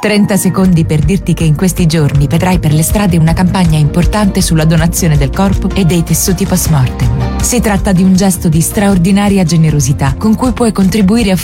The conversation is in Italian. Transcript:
30 secondi per dirti che in questi giorni vedrai per le strade una campagna importante sulla donazione del corpo e dei tessuti post mortem. Si tratta di un gesto di straordinaria generosità con cui puoi contribuire a